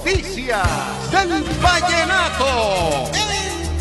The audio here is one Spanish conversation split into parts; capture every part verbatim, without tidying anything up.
noticias del vallenato en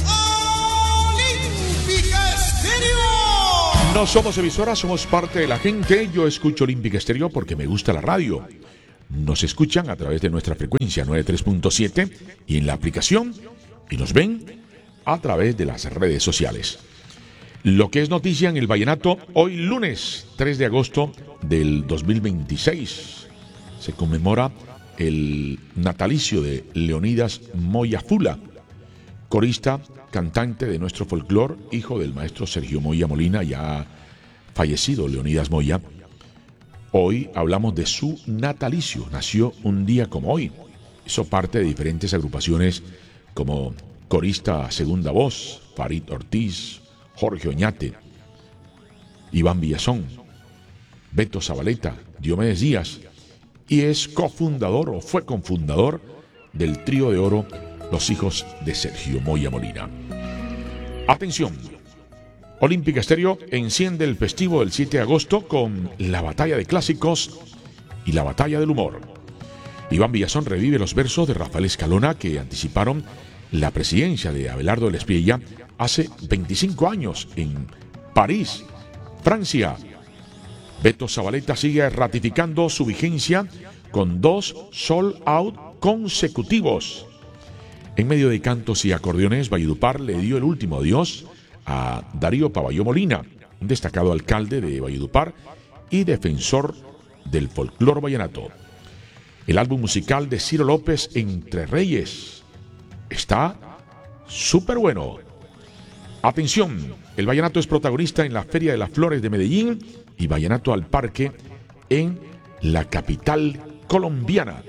Olímpica Estéreo. No somos emisoras, somos parte de la gente. Yo escucho Olímpica Estéreo porque me gusta la radio. Nos escuchan a través de nuestra frecuencia noventa y tres punto siete y en la aplicación, y nos ven a través de las redes sociales. Lo que es noticia en el vallenato, hoy lunes tres de agosto del dos mil veintiséis se conmemora el natalicio de Leonidas Moya Fula, corista, cantante de nuestro folclore, hijo del maestro Sergio Moya Molina, ya fallecido Leonidas Moya. Hoy hablamos de su natalicio, nació un día como hoy, hizo parte de diferentes agrupaciones como corista Segunda Voz, Farid Ortiz, Jorge Oñate, Iván Villazón, Beto Zabaleta, Diomedes Díaz, y es cofundador o fue cofundador del trío de oro Los Hijos de Sergio Moya Molina. Atención, Olímpica Estéreo enciende el festivo del siete de agosto con la batalla de clásicos y la batalla del humor. Iván Villazón revive los versos de Rafael Escalona que anticiparon la presidencia de Abelardo del Espriella hace veinticinco años en París, Francia. Beto Zabaleta sigue ratificando su vigencia con dos sold out consecutivos. En medio de cantos y acordeones, Valledupar le dio el último adiós a Darío Paballó Molina, un destacado alcalde de Valledupar y defensor del folclor vallenato. El álbum musical de Ciro López, Entre Reyes, está súper bueno. Atención, el vallenato es protagonista en la Feria de las Flores de Medellín y Vallenato al Parque en la capital colombiana.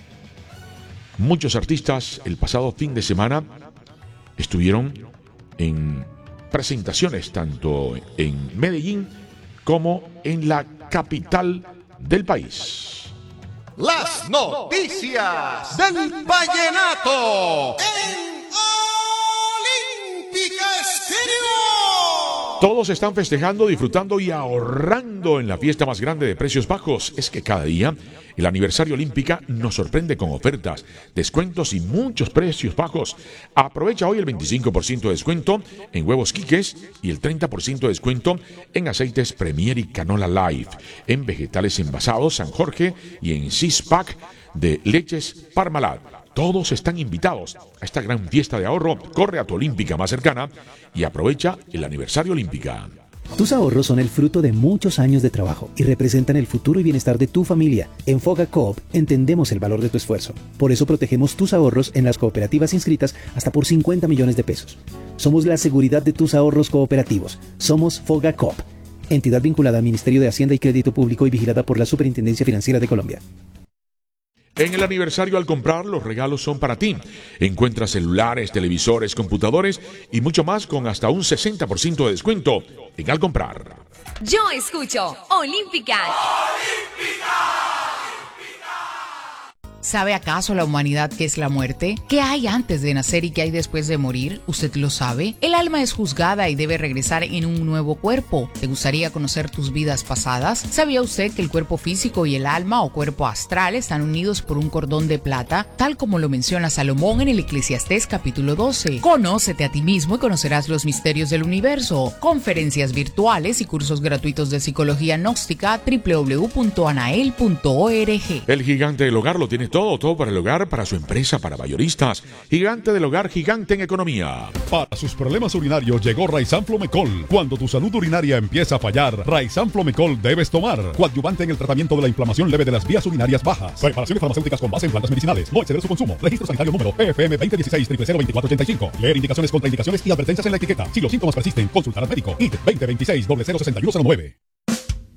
Muchos artistas el pasado fin de semana estuvieron en presentaciones tanto en Medellín como en la capital del país. Las noticias del vallenato en Olímpica Estéreo. Todos están festejando, disfrutando y ahorrando en la fiesta más grande de precios bajos. Es que cada día el aniversario Olímpica nos sorprende con ofertas, descuentos y muchos precios bajos. Aprovecha hoy el veinticinco por ciento de descuento en huevos Quiques y el treinta por ciento de descuento en aceites Premier y Canola Life, en vegetales envasados San Jorge y en six pack de leches Parmalat. Todos están invitados a esta gran fiesta de ahorro. Corre a tu Olímpica más cercana y aprovecha el aniversario Olímpica. Tus ahorros son el fruto de muchos años de trabajo y representan el futuro y bienestar de tu familia. En Foga Coop entendemos el valor de tu esfuerzo. Por eso protegemos tus ahorros en las cooperativas inscritas hasta por cincuenta millones de pesos. Somos la seguridad de tus ahorros cooperativos. Somos Foga Coop, entidad vinculada al Ministerio de Hacienda y Crédito Público y vigilada por la Superintendencia Financiera de Colombia. En el aniversario, al comprar, los regalos son para ti. Encuentra celulares, televisores, computadores y mucho más con hasta un sesenta por ciento de descuento en Al Comprar. Yo escucho Olímpica. ¡Olímpica! ¿Sabe acaso la humanidad qué es la muerte? ¿Qué hay antes de nacer y qué hay después de morir? ¿Usted lo sabe? El alma es juzgada y debe regresar en un nuevo cuerpo. ¿Te gustaría conocer tus vidas pasadas? ¿Sabía usted que el cuerpo físico y el alma o cuerpo astral están unidos por un cordón de plata, tal como lo menciona Salomón en el Eclesiastés capítulo doce? Conócete a ti mismo y conocerás los misterios del universo. Conferencias virtuales y cursos gratuitos de psicología gnóstica doble u doble u doble u punto anael punto org. El gigante del hogar lo tiene todo, todo para el hogar, para su empresa, para mayoristas. Gigante del hogar, gigante en economía. Para sus problemas urinarios llegó Raizan Flomecol. Cuando tu salud urinaria empieza a fallar, Raizan Flomecol debes tomar. Coadyuvante en el tratamiento de la inflamación leve de las vías urinarias bajas. Preparaciones farmacéuticas con base en plantas medicinales. No exceder su consumo. Registro sanitario número P F M veinte dieciséis cero cero veinticuatro ochenta y cinco. Leer indicaciones, contraindicaciones y advertencias en la etiqueta. Si los síntomas persisten, consultar al médico. I T veinte veintiséis cero cero sesenta y uno cero nueve.